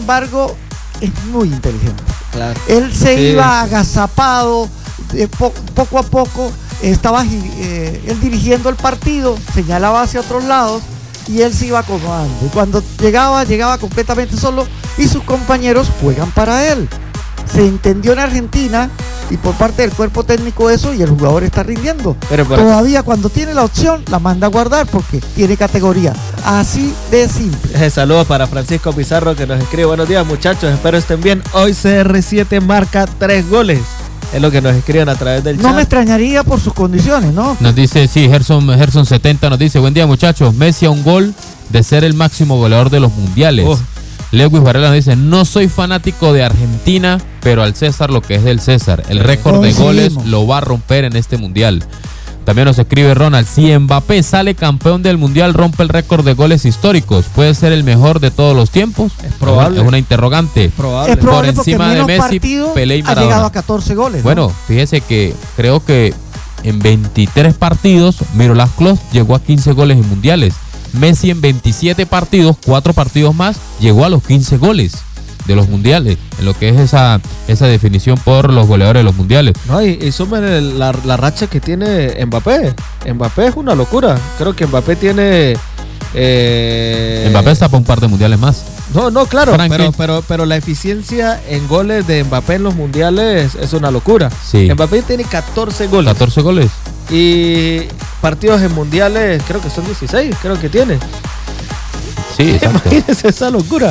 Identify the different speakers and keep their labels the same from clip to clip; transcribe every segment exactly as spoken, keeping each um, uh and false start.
Speaker 1: embargo, es muy inteligente.
Speaker 2: Claro.
Speaker 1: Él se
Speaker 2: Sí.
Speaker 1: iba agazapado, de po- poco a poco, estaba eh, él dirigiendo el partido, señalaba hacia otros lados y él se iba acomodando. Y cuando llegaba, llegaba completamente solo y sus compañeros juegan para él. Se entendió en Argentina y por parte del cuerpo técnico eso, y el jugador está rindiendo.
Speaker 2: Pero por
Speaker 1: Todavía cuando tiene la opción la manda a guardar porque tiene categoría. Así de simple.
Speaker 2: Eh, saludos para Francisco Pizarro que nos escribe: buenos días muchachos, espero estén bien. Hoy C R siete marca tres goles. Es lo que nos escriben a través del
Speaker 1: No
Speaker 2: chat.
Speaker 1: me extrañaría por sus condiciones, ¿no?
Speaker 3: Nos dice, sí, Gerson, Gerson setenta nos dice, buen día muchachos, Messi a un gol de ser el máximo goleador de los mundiales.
Speaker 2: Oh.
Speaker 3: Lewis Varela nos dice, no soy fanático de Argentina, pero al César lo que es del César. El récord de goles lo va a romper en este mundial. También nos escribe Ronald, si Mbappé sale campeón del mundial, rompe el récord de goles históricos. ¿Puede ser el mejor de todos los tiempos?
Speaker 2: Es probable.
Speaker 3: Es una interrogante.
Speaker 2: Probable.
Speaker 1: Es probable
Speaker 3: Por
Speaker 1: porque
Speaker 3: encima
Speaker 1: en
Speaker 3: de
Speaker 1: menos
Speaker 3: Messi,
Speaker 1: partidos
Speaker 3: Pelé y
Speaker 1: ha
Speaker 3: Maradona.
Speaker 1: llegado a catorce goles. ¿no?
Speaker 3: Bueno, fíjese que creo que en veintitrés partidos, Miroslav Klose llegó a quince goles en mundiales. Messi en veintisiete partidos, cuatro partidos más, llegó a los quince goles de los mundiales, en lo que es esa, esa definición por los goleadores de los mundiales.
Speaker 2: No, y, y sumen el- la, la racha que tiene Mbappé. Mbappé es una locura. Creo que Mbappé tiene... Eh,
Speaker 3: Mbappé está para un par de mundiales más.
Speaker 2: No, no, claro,
Speaker 3: Frankie.
Speaker 2: pero, pero, pero la eficiencia en goles de Mbappé en los mundiales es una locura.
Speaker 3: Sí.
Speaker 2: Mbappé tiene catorce goles.
Speaker 3: catorce goles.
Speaker 2: Y partidos en mundiales creo que son dieciséis, creo que tiene.
Speaker 3: Sí, exacto.
Speaker 2: Imagínense esa locura.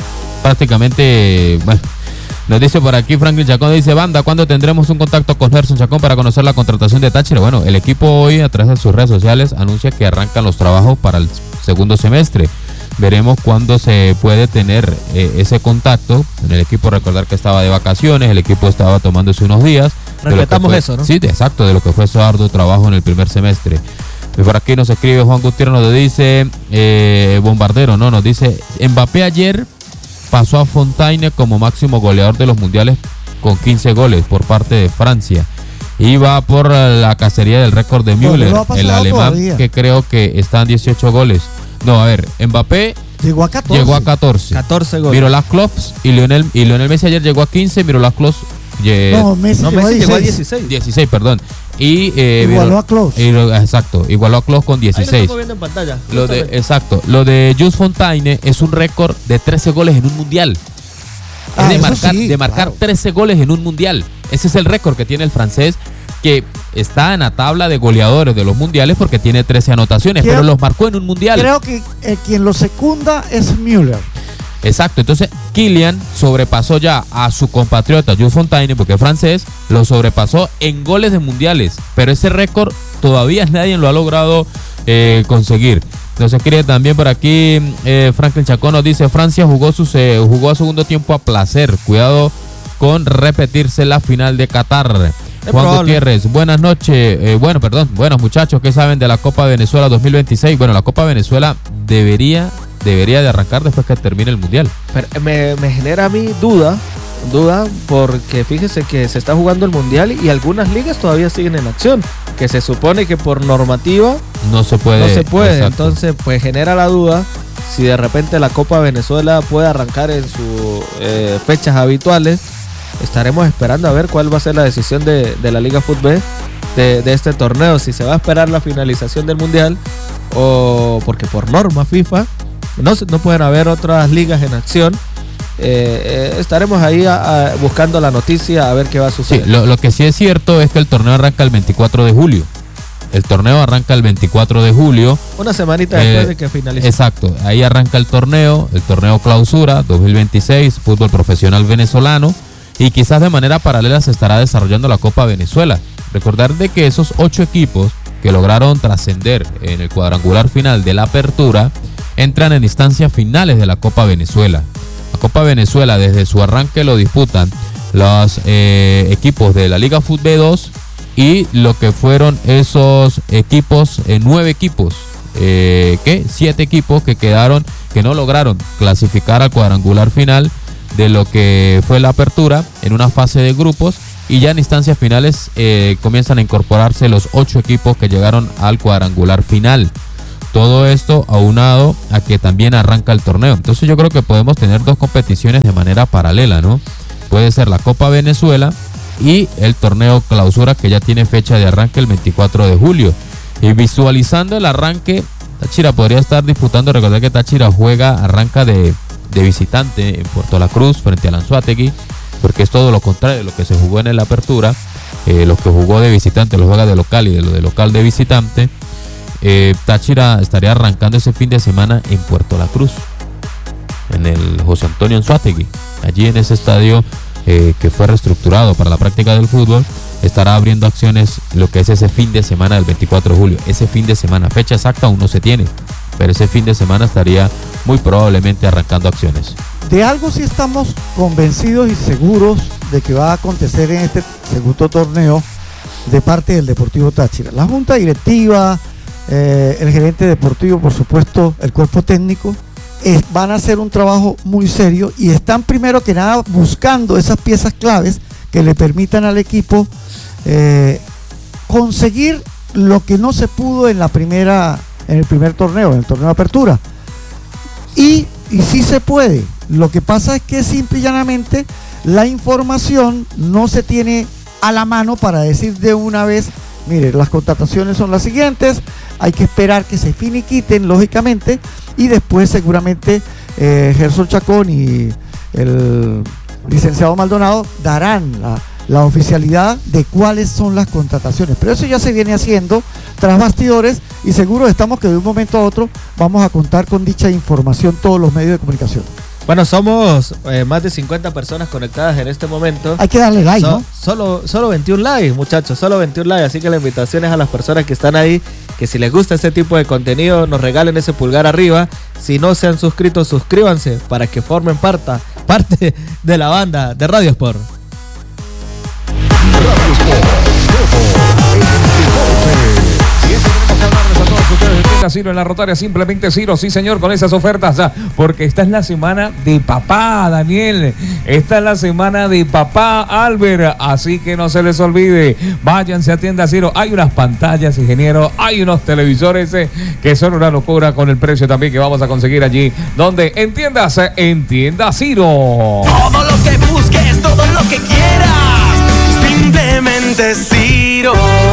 Speaker 3: Prácticamente, bueno, nos dice por aquí Franklin Chacón, dice, banda, ¿cuándo tendremos un contacto con Gerson Chacón para conocer la contratación de Táchira? Bueno, el equipo hoy a través de sus redes sociales anuncia que arrancan los trabajos para el segundo semestre. Veremos cuándo se puede tener eh, ese contacto. En el equipo, recordar que estaba de vacaciones, el equipo estaba tomándose unos días. de lo que
Speaker 2: Respetamos
Speaker 3: fue-
Speaker 2: eso, ¿no?
Speaker 3: Sí, de- exacto, de lo que fue su arduo trabajo en el primer semestre. Y por aquí nos escribe Juan Gutiérrez, nos dice, eh, Bombardero, ¿no? Nos dice, Mbappé ayer pasó a Fontaine como máximo goleador de los mundiales con quince goles por parte de Francia. Y va por la cacería del récord de
Speaker 1: Bueno,
Speaker 3: Müller,
Speaker 1: no ha pasado
Speaker 3: el alemán,
Speaker 1: todavía.
Speaker 3: que creo que está en dieciocho goles. No, a ver, Mbappé
Speaker 1: Llegó a catorce.
Speaker 3: llegó a catorce.
Speaker 2: catorce goles.
Speaker 3: Miroslav Klose y Lionel, y Lionel Messi ayer llegó a quince, Miroslav Klose lle-
Speaker 1: No, Messi,
Speaker 2: No,
Speaker 1: llegó,
Speaker 2: Messi
Speaker 1: a
Speaker 2: llegó a
Speaker 1: dieciséis.
Speaker 2: dieciséis.
Speaker 3: dieciséis, perdón. Y eh,
Speaker 1: Igualó
Speaker 3: Miro-
Speaker 1: a Klose.
Speaker 3: y lo- exacto, igualó a Klose con
Speaker 2: Ahí lo
Speaker 3: dieciséis.
Speaker 2: estamos viendo en pantalla.
Speaker 3: Lo de,
Speaker 2: justamente.
Speaker 3: exacto, lo de Jules Fontaine es un récord de trece goles en un mundial.
Speaker 1: Ah,
Speaker 3: es de
Speaker 1: eso
Speaker 3: marcar,
Speaker 1: sí,
Speaker 3: de marcar
Speaker 1: claro.
Speaker 3: trece goles en un mundial. Ese es el récord que tiene el francés, que está en la tabla de goleadores de los mundiales porque tiene trece anotaciones,
Speaker 1: Creo-
Speaker 3: pero los marcó en un mundial.
Speaker 1: Creo que eh, quien lo secunda es Müller.
Speaker 3: Exacto, entonces Kylian sobrepasó ya a su compatriota Jules Fontaine, porque es francés, lo sobrepasó en goles de mundiales, pero ese récord todavía nadie lo ha logrado eh, conseguir. Nos escribe también por aquí eh, Franklin Chacón, nos dice, Francia jugó, su, se- jugó a segundo tiempo a placer, cuidado con repetirse la final de Qatar.
Speaker 2: Es
Speaker 3: Juan
Speaker 2: probable.
Speaker 3: Gutiérrez, buenas noches, eh, bueno, perdón, buenos muchachos, ¿qué saben de la Copa Venezuela dos mil veintiséis? Bueno, la Copa Venezuela debería, debería de arrancar después que termine el Mundial.
Speaker 2: Pero me, me genera a mí duda, duda, porque fíjese que se está jugando el mundial y algunas ligas todavía siguen en acción, que se supone que por normativa
Speaker 3: No se puede.
Speaker 2: no se puede.
Speaker 3: exacto.
Speaker 2: Entonces, pues genera la duda si de repente la Copa Venezuela puede arrancar en sus eh, fechas habituales. Estaremos esperando a ver cuál va a ser la decisión de, de la Liga Fútbol de, de este torneo, si se va a esperar la finalización del mundial o porque por norma FIFA no, se- no pueden haber otras ligas en acción. Eh, eh, estaremos ahí a- a- buscando la noticia a ver qué va a
Speaker 3: Sí,
Speaker 2: suceder.
Speaker 3: lo, lo que sí es cierto es que el torneo arranca el veinticuatro de julio. El torneo arranca el veinticuatro de julio.
Speaker 2: Una semanita
Speaker 3: Eh,
Speaker 2: después de que finalice.
Speaker 3: Exacto, ahí arranca el torneo, el torneo clausura dos mil veintiséis, fútbol profesional venezolano, y quizás de manera paralela se estará desarrollando la Copa Venezuela. Recordar de que esos ocho equipos que lograron trascender en el cuadrangular final de la apertura entran en instancias finales de la Copa Venezuela. La Copa Venezuela desde su arranque lo disputan los eh, equipos de la Liga Fútbol dos y lo que fueron esos equipos, eh, nueve equipos, eh, ¿qué? Siete equipos que quedaron, que no lograron clasificar al cuadrangular final de lo que fue la apertura en una fase de grupos, y ya en instancias finales eh, comienzan a incorporarse los ocho equipos que llegaron al cuadrangular final. todo esto aunado a que también arranca el torneo. Entonces yo creo que podemos tener dos competiciones de manera paralela, ¿no? Puede ser la Copa Venezuela y el torneo Clausura, que ya tiene fecha de arranque el veinticuatro de julio. Y visualizando el arranque, Táchira podría estar disputando. Recordad que Táchira juega, arranca de, de visitante en Puerto La Cruz frente al Anzoátegui, porque es todo lo contrario de lo que se jugó en la apertura. Eh, lo que jugó de visitante lo juega de local y de lo de local de visitante. Eh, Táchira estaría arrancando ese fin de semana en Puerto La Cruz, en el José Antonio Anzoátegui. Allí en ese estadio eh, que fue reestructurado para la práctica del fútbol, estará abriendo acciones lo que es ese fin de semana del veinticuatro de julio. Ese fin de semana, fecha exacta aún no se tiene, pero ese fin de semana estaría muy probablemente arrancando acciones.
Speaker 1: De algo sí estamos convencidos y seguros de que va a acontecer en este segundo torneo de parte del Deportivo Táchira. La junta directiva, eh, el gerente deportivo, por supuesto, el cuerpo técnico, eh, van a hacer un trabajo muy serio y están primero que nada buscando esas piezas claves que le permitan al equipo eh, conseguir lo que no se pudo en la primera, en el primer torneo, en el torneo de apertura. Y, y sí se puede. Lo que pasa es que simple y llanamente la información no se tiene a la mano para decir de una vez, mire, las contrataciones son las siguientes, hay que esperar que se finiquiten, lógicamente, y después seguramente eh, Gerson Chacón y el licenciado Maldonado darán la, la oficialidad de cuáles son las contrataciones, pero eso ya se viene haciendo tras bastidores y seguro estamos que de un momento a otro vamos a contar con dicha información todos los medios de comunicación.
Speaker 2: Bueno, somos eh, más de cincuenta personas conectadas en este momento.
Speaker 1: Hay que darle like, so, ¿no?
Speaker 2: Solo, solo veintiún likes, muchachos, solo veintiún likes. Así que la invitación es a las personas que están ahí, que si les gusta este tipo de contenido, nos regalen ese pulgar arriba. Si no se han suscrito, suscríbanse para que formen parte, parte de la banda de Radio Sport.
Speaker 4: Radio Sport.
Speaker 5: Ciro en la rotaria, simplemente Ciro, sí señor, con esas ofertas, porque esta es la semana de papá, Daniel, esta es la semana de papá Albert, así que no se les olvide, váyanse a tienda Ciro, hay unas pantallas, ingeniero, hay unos televisores eh, que son una locura con el precio también que vamos a conseguir allí, donde en tiendas, en tienda Ciro.
Speaker 6: Todo lo que busques, todo lo que quieras, simplemente Ciro.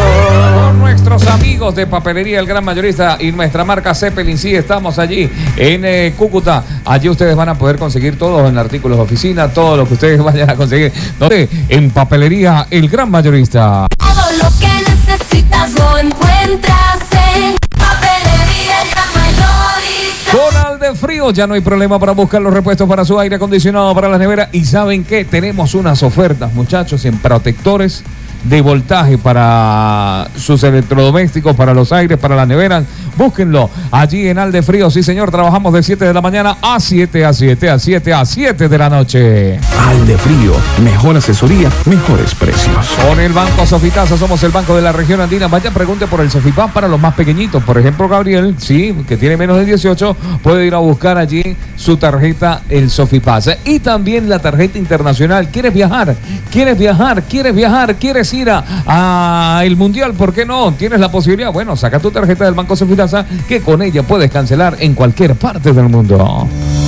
Speaker 5: Con nuestros amigos de Papelería El Gran Mayorista y nuestra marca Zeppelin, sí, estamos allí en eh, Cúcuta. Allí ustedes van a poder conseguir todos en artículos de oficina, todo lo que ustedes vayan a conseguir. ¿Dónde? En Papelería El Gran Mayorista.
Speaker 7: Todo lo que necesitas lo encuentras en Papelería El Gran Mayorista.
Speaker 5: Con Aldefrío ya no hay problema para buscar los repuestos para su aire acondicionado, para la nevera. Y ¿saben qué? Tenemos unas ofertas, muchachos, en protectores de voltaje para sus electrodomésticos, para los aires, para las neveras. Búsquenlo allí en Aldefrío. Sí, señor, trabajamos de siete de la mañana a siete, a siete, a siete, a siete de la noche.
Speaker 4: Aldefrío, mejor asesoría, mejores precios.
Speaker 5: Con el Banco Sofitasa, somos el banco de la región andina. Vaya, pregunte por el Sofipaz para los más pequeñitos. Por ejemplo, Gabriel, sí, que tiene menos de dieciocho, puede ir a buscar allí su tarjeta, el Sofipaz. Y también la tarjeta internacional. ¿Quieres viajar? ¿Quieres viajar? ¿Quieres viajar? ¿Quieres ir a, a el Mundial? ¿Por qué no? ¿Tienes la posibilidad? Bueno, saca tu tarjeta del Banco Sofitasa, que con ella puedes cancelar en cualquier parte del mundo.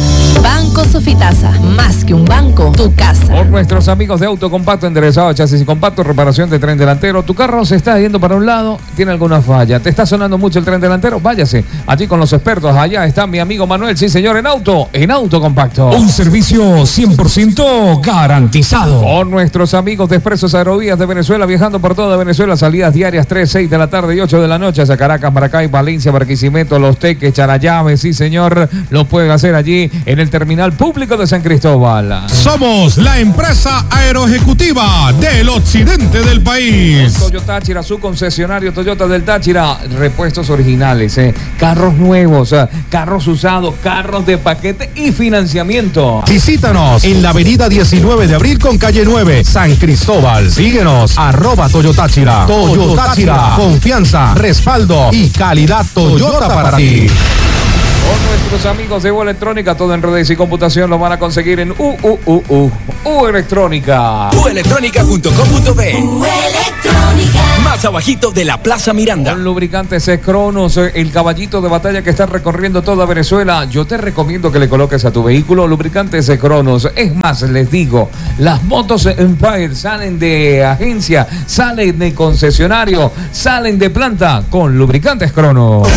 Speaker 8: Banco Sofitasa, más que un banco, tu casa.
Speaker 5: Por nuestros amigos de Autocompacto, enderezado, chasis y compacto, reparación de tren delantero. Tu carro se está yendo para un lado, tiene alguna falla, te está sonando mucho el tren delantero, váyase allí con los expertos. Allá está mi amigo Manuel, sí señor, en auto, en Autocompacto.
Speaker 9: Un servicio cien por ciento garantizado.
Speaker 5: Con nuestros amigos de Expresos Aerovías de Venezuela, viajando por toda Venezuela, salidas diarias tres, seis de la tarde y ocho de la noche hacia Caracas, Maracay, Valencia, Barquisimeto, Los Teques, Charayave, sí señor, lo pueden hacer allí en el terminal público de San Cristóbal.
Speaker 9: Somos la empresa aeroejecutiva del occidente del país.
Speaker 5: Toyota Táchira, su concesionario Toyota del Táchira, repuestos originales, eh, carros nuevos, eh, carros usados, carros de paquete y financiamiento.
Speaker 9: Visítanos en la avenida diecinueve de abril con calle nueve, San Cristóbal. Síguenos, arroba Toyota Táchira. Toyota Táchira, confianza, respaldo y calidad Toyota para ti.
Speaker 5: Con nuestros amigos de U Electrónica, todo en redes y computación lo van a conseguir en U U U U U Electrónica.
Speaker 6: U electrónica punto com punto be.
Speaker 7: U Electrónica.
Speaker 10: más abajito de la Plaza Miranda.
Speaker 5: Con lubricantes Cronos, el caballito de batalla que está recorriendo toda Venezuela. Yo te recomiendo que le coloques a tu vehículo lubricantes Cronos. Es más, les digo, las motos Empire salen de agencia, salen de concesionario, salen de planta con lubricantes Cronos.